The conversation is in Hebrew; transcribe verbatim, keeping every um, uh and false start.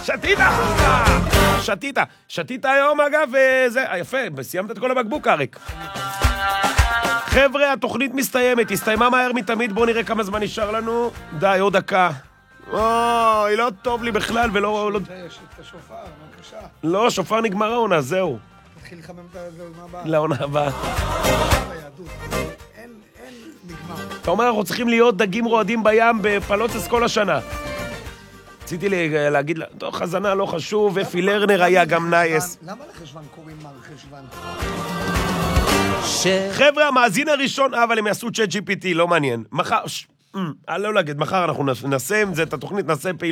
שתית! שתית! שתית היום, אגב, וזה... יפה, סיימת את כל הבקבוק, אריק. חבר'ה, התוכנית מסתיימת, הסתיימה מהר מתמיד, בואו נראה כמה זמן נשאר לנו. די, עוד דקה. אוי, לא טוב לי בכלל, ולא... יש את השופר, בבקשה. לא, שופר נגמר העונה, זהו. תתחיל לחמם את העונה הבאה. לעונה הבאה. אין, אין נגמר. אתה אומר, אנחנו צריכים להיות דגים רועדים בים בפלוצס כל השנה. רציתי להגיד לה, טוב, חזנה לא חשוב, אפי לרנר היה גם נייס. למה לחשוון קוראים מר חשוון? חבר'ה, המאזין הראשון, אבל הם יעשו צ'אט ג'י פי טי, לא מעניין. מחר, אני לא להגיד, מחר אנחנו נעשה עם זה, את התוכנית נעשה פעילות.